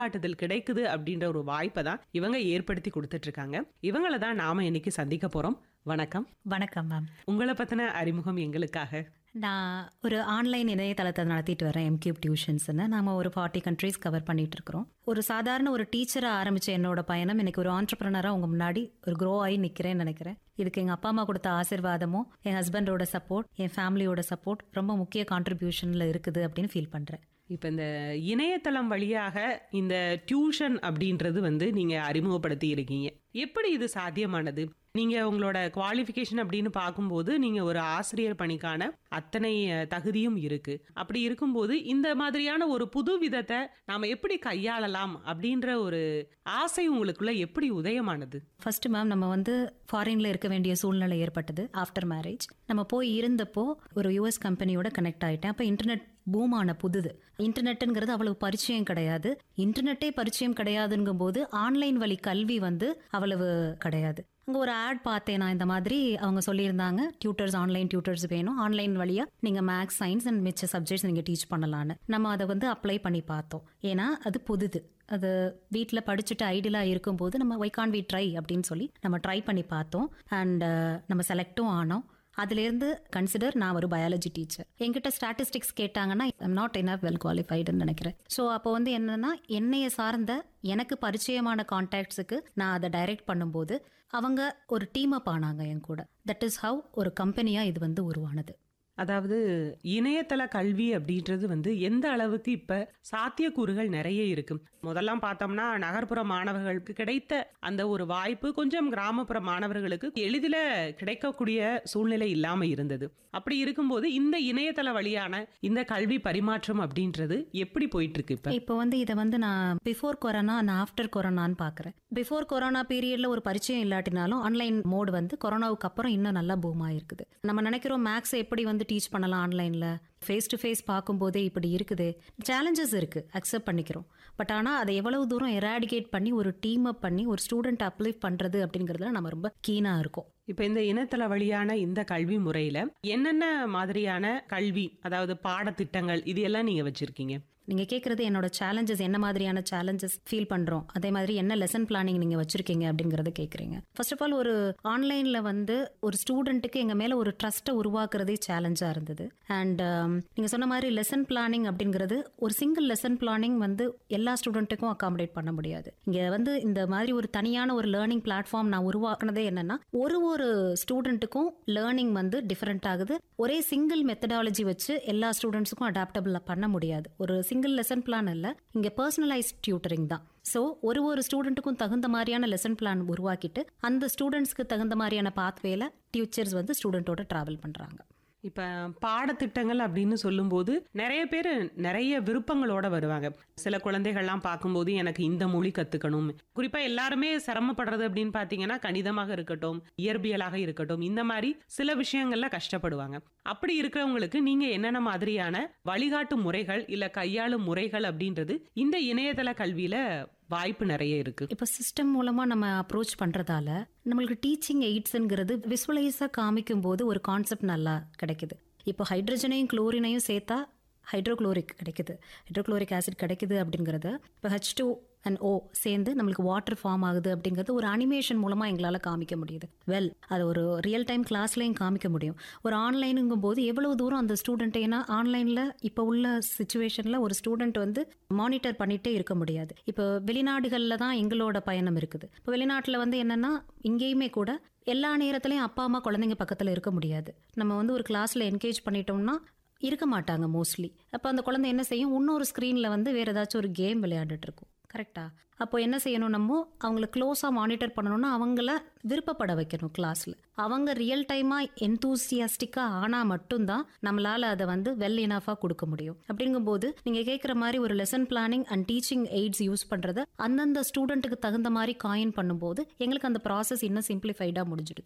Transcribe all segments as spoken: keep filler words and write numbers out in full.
வழிகாட்டுதல் கிடைக்குது அப்படின்ற ஒரு வாய்ப்பை தான் இவங்க ஏற்படுத்தி கொடுத்துட்டு இருக்காங்க. இவங்கள தான் நாம இன்னைக்கு சந்திக்க போறோம். வணக்கம். வணக்கம் மேம். உங்களை பத்தின அறிமுகம் எங்களுக்காக. நான் ஒரு ஆன்லைன் இணையதளத்தை நடத்திட்டு வரேன், எம்கியூப் டியூஷன்ஸ்னு. நாம ஒரு ஃபார்ட்டி கண்ட்ரீஸ் கவர் பண்ணிட்டு இருக்கிறோம். ஒரு சாதாரண ஒரு டீச்சரா ஆரம்பிச்ச என்னோட பயணம் இன்னைக்கு ஒரு ஆண்டர்பிரனரா உங்க முன்னாடி ஒரு க்ரோ ஆகி நிக்கிறேன்னு நினைக்கிறேன். இதுக்கு எங்க அப்பா அம்மா கொடுத்த ஆசீர்வாதமும் என் ஹஸ்பண்டோட சப்போர்ட், என் ஃபேமிலியோட சப்போர்ட் ரொம்ப முக்கிய கான்ட்ரிபியூஷன்ல இருக்குது அப்படின்னு ஃபீல் பண்றேன். இப்போ இந்த இணையதளம் வழியாக இந்த டியூஷன் அப்படின்றது வந்து நீங்க அறிமுகப்படுத்தி இருக்கீங்க. எப்படி இது சாத்தியமானது? நீங்க உங்களோட குவாலிஃபிகேஷன் அப்படின்னு பார்க்கும்போது நீங்க ஒரு ஆசிரியர் பணிக்கான அத்தனை தகுதியும் இருக்கு. அப்படி இருக்கும்போது இந்த மாதிரியான ஒரு புது விதத்தை நாம எப்படி கையாளலாம் அப்படின்ற ஒரு ஆசை உங்களுக்குள்ள எப்படி உதயமானது? ஃபர்ஸ்ட் மேம், நம்ம வந்து ஃபாரின்ல இருக்க வேண்டிய சூழ்நிலை ஏற்பட்டது. ஆஃப்டர் மேரேஜ் நம்ம போய் இருந்தப்போ ஒரு யூஎஸ் கம்பெனியோட கனெக்ட் ஆயிட்டேன். அப்போ இன்டர்நெட் பூமான புதுது. இன்டர்நெட்டுங்கிறது அவ்வளவு பரிச்சயம் கிடையாது. இன்டர்நெட்டே பரிச்சயம் கிடையாதுங்கும் போது ஆன்லைன் வழி கல்வி வந்து அவ்வளவு கிடையாது. அங்கே ஒரு ஆட் பார்த்தேன் நான், இந்த மாதிரி அவங்க சொல்லியிருந்தாங்க, டியூட்டர்ஸ், ஆன்லைன் டியூட்டர்ஸ் வேணும், ஆன்லைன் வழியா நீங்கள் மேக்ஸ், சயின்ஸ் அண்ட் மிச்ச சப்ஜெக்ட்ஸ் நீங்கள் டீச் பண்ணலான்னு. நம்ம அதை வந்து அப்ளை பண்ணி பார்த்தோம். ஏன்னா அது புதுது. அது வீட்டில் படிச்சுட்டு ஐடியலாக இருக்கும்போது நம்ம ஒய் கான் வி ட்ரை அப்படின்னு சொல்லி நம்ம ட்ரை பண்ணி பார்த்தோம். அண்ட் நம்ம செலக்டும் ஆனோம். அதுலேருந்து கன்சிடர் நான் ஒரு பயாலஜி டீச்சர். என்கிட்ட ஸ்டாட்டிஸ்டிக்ஸ் கேட்டாங்கன்னா ஐம் நாட் இனஃப் வெல் குவாலிஃபைடுன்னு நினைக்கிறேன். ஸோ அப்போ வந்து என்னன்னா, என்னைய சார்ந்த எனக்கு பரிச்சயமான கான்டாக்ட்ஸுக்கு நான் அதை டைரக்ட் பண்ணும்போது அவங்க ஒரு டீம் அப் ஆனாங்க என் கூட. தட் இஸ் ஹவ் ஒரு கம்பெனியாக இது வந்து உருவானது. அதாவது இணையதள கல்வி அப்படின்றது வந்து எந்த அளவுக்கு இப்ப சாத்தியக்கூறுகள் நிறைய இருக்கு. முதல்லாம் பார்த்தோம்னா நகர்ப்புற மாணவர்களுக்கு கிடைத்த அந்த ஒரு வாய்ப்பு கொஞ்சம் கிராமப்புற மாணவர்களுக்கு எளிதில் கிடைக்கக்கூடிய சூழ்நிலை இல்லாம இருந்தது. அப்படி இருக்கும்போது இந்த இணையதள வழியான இந்த கல்வி பரிமாற்றம் அப்படின்றது எப்படி போயிட்டு இருக்கு இப்ப? இப்போ வந்து இதை வந்து நான் பிஃபோர் கொரோனா நான் ஆஃப்டர் கொரோனான்னு பாக்குறேன். பிஃபோர் கொரோனா பீரியட்ல ஒரு பரிச்சயம் இல்லாட்டினாலும் ஆன்லைன் மோடு வந்து கொரோனாவுக்கு அப்புறம் இன்னும் நல்லா பூம் ஆயிருக்குது. நம்ம நினைக்கிறோம் மேக்ஸ் எப்படி வந்து டீச் பண்ணலாம் ஆன்லைன்ல, ஃபேஸ் டு ஃபேஸ் பார்க்கும்போதே இப்படி இருக்குது. சேலஞ்சஸ் இருக்கு, அக்செப்ட் பண்ணிக்கிறோம். பட் ஆனால் அதை எவ்வளவு தூரம் எராடிகேட் பண்ணி ஒரு டீம் அப் பண்ணி ஒரு ஸ்டூடெண்ட் அப்லிஃப்ட் பண்றது அப்படிங்கிறதுல நம்ம ரொம்ப கீனா இருக்கோம். இப்ப இந்த இணையதள வழியான இந்த கல்வி முறையில என்னென்ன மாதிரியான கல்வி, அதாவது பாடத்திட்டங்கள் இது எல்லாம் நீங்க வச்சிருக்கீங்க? நீங்க கேட்கறது என்னோட சேலஞ்சஸ், என்ன மாதிரியான சேலஞ்சஸ் ஃபீல் பண்றோம், அதே மாதிரி என்ன லெசன் பிளானிங் நீங்க வச்சிருக்கீங்க அப்படிங்கறத கேக்குறீங்க. ஃபர்ஸ்ட் ஆஃப் ஆல், ஒரு ஆன்லைன்ல வந்து ஒரு ஸ்டூடெண்ட்டுக்கு எங்க மேல ஒரு ட்ரஸ்ட்டை உருவாக்குறதே சேலஞ்சா இருந்தது. அண்ட் நீங்க சொன்ன மாதிரி லெசன் பிளானிங் அப்படிங்கிறது ஒரு சிங்கிள் லெசன் பிளானிங் வந்து எல்லா ஸ்டூடெண்ட்டுக்கும் அகாமடேட் பண்ண முடியாது. இங்க வந்து இந்த மாதிரி ஒரு தனியான ஒரு லேர்னிங் பிளாட்ஃபார்ம் நான் உருவாக்குனதே என்னன்னா, ஒரு ஒரு ஸ்டூடெண்ட்டுக்கும் லேர்னிங் வந்து டிஃபரெண்ட் ஆகுது. ஒரே சிங்கிள் மெத்தடாலஜி வச்சு எல்லா ஸ்டூடெண்ட்ஸுக்கும் அடாப்டபிள் பண்ண முடியாது. ஒரு சிங்கிள் லெசன் பிளான் இல்ல, இங்க பர்சனலைஸ்ட் டியூட்டரிங் தான். ஸோ ஒரு ஒரு ஸ்டூடெண்ட்டுக்கும் தகுந்த மாதிரியான லெசன் பிளான் உருவாக்கிட்டு அந்த ஸ்டூடெண்ட்ஸ்க்கு தகுந்த மாதிரியான பாத்வேல டீச்சர்ஸ் வந்து ஸ்டூடெண்டோட டிராவல் பண்றாங்க. இப்ப பாடத்திட்டங்கள் அப்படின்னு சொல்லும்போது நிறைய பேர் நிறைய விருப்பங்களோட வருவாங்க. சில குழந்தைகள்லாம் பார்க்கும்போது எனக்கு இந்த மொழி கத்துக்கணும், குறிப்பா எல்லாருமே சிரமப்படுறது அப்படின்னு பாத்தீங்கன்னா கணிதமாக இருக்கட்டும், இயற்பியலாக இருக்கட்டும், இந்த மாதிரி சில விஷயங்கள்ல கஷ்டப்படுவாங்க. அப்படி இருக்கிறவங்களுக்கு நீங்க என்னென்ன மாதிரியான வழிகாட்டு முறைகள் இல்ல கையாளும் முறைகள் அப்படின்றது இந்த இணையதள கல்வியில வாய்ப்பு நிறைய இருக்கு. இப்ப சிஸ்டம் மூலமா நம்ம அப்ரோச் பண்றதால நம்மளுக்கு டீச்சிங் எய்ட்ஸ்ங்கிறது விசுவலைஸா காமிக்கும் போது ஒரு கான்செப்ட் நல்லா கிடைக்குது. இப்போ ஹைட்ரஜனையும் குளோரினையும் சேர்த்தா ஹைட்ரோக்ளோரிக் கிடைக்குது, ஹைட்ரோக்ளோரிக் ஆசிட் கிடைக்குது அப்படிங்கறத இப்போ ஹெச் டூ அண்ட் ஓ சேர்ந்து நம்மளுக்கு வாட்டர் ஃபார்ம் ஆகுது அப்படிங்கிறது ஒரு அனிமேஷன் மூலமா எங்களால காமிக்க முடியுது. வெல், அது ஒரு ரியல் டைம் கிளாஸ்லயும் காமிக்க முடியும். ஒரு ஆன்லைனுங்கும் போது எவ்வளவு தூரம் அந்த ஸ்டூடெண்ட், ஏன்னா ஆன்லைன்ல இப்போ உள்ள சிச்சுவேஷன்ல ஒரு ஸ்டூடெண்ட் வந்து மானிட்டர் பண்ணிட்டே இருக்க முடியாது. இப்போ வெளிநாடுகள்ல தான் எங்களோட பயணம் இருக்குது. இப்போ வெளிநாட்டுல வந்து என்னன்னா, இங்கேயுமே கூட எல்லா நேரத்திலையும் அப்பா அம்மா குழந்தைங்க பக்கத்துல இருக்க முடியாது. நம்ம வந்து ஒரு கிளாஸ்ல என்கேஜ் பண்ணிட்டோம்னா இருக்க மாட்டாங்க மோஸ்ட்லி. அப்போ அந்த குழந்தை என்ன செய்யும், இன்னொரு ஸ்க்ரீன்ல வந்து வேற ஏதாச்சும் ஒரு கேம் விளையாண்டுட்டு இருக்கும். கரெக்டா? அப்போ என்ன செய்யணும், நம்ம அவங்கள க்ளோஸா மானிட்டர் பண்ணணும்னா அவங்கள விருப்பப்பட வைக்கணும் கிளாஸ்ல. அவங்க ரியல் டைமா என்தூசியாஸ்டிக்கா ஆனா மட்டும்தான் நம்மளால அதை வந்து வெல் இனஃபா கொடுக்க முடியும். அப்படிங்கும்போது நீங்க கேட்குற மாதிரி ஒரு lesson planning and teaching AIDS use பண்றத அந்தந்த ஸ்டூடெண்ட்டுக்கு தகுந்த மாதிரி காயின் பண்ணும்போது எங்களுக்கு அந்த ப்ராசஸ் இன்னும் சிம்பிளிஃபைடா முடிஞ்சிடுது.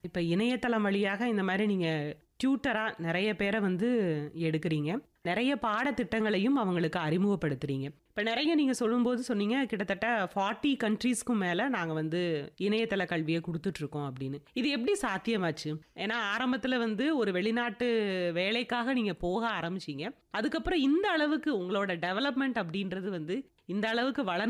இப்ப இணையதளம் வழியாக இந்த மாதிரி நீங்க டியூட்டரா நிறைய பேரை வந்து எடுக்கிறீங்க. நிறைய பாடத்திட்டங்களையும் அவங்களுக்கு அறிமுகப்படுத்துறீங்க. இப்ப நிறைய நீங்க சொல்லும்போது சொன்னீங்க, கிட்டத்தட்ட நாற்பது கண்ட்ரீஸ்க்கும் மேல நாங்க வந்து இணையதள கல்வியை கொடுத்துட்டு இருக்கோம் அப்படின்னு. இது எப்படி சாத்தியமாச்சு? ஏன்னா ஆரம்பத்துல வந்து ஒரு வெளிநாட்டு வேலைக்காக நீங்க போக ஆரம்பிச்சீங்க. அதுக்கப்புறம் இந்த அளவுக்கு உங்களோட டெவலப்மெண்ட் அப்படின்றது வந்து இந்த அளவுக்கு வளர்ந்து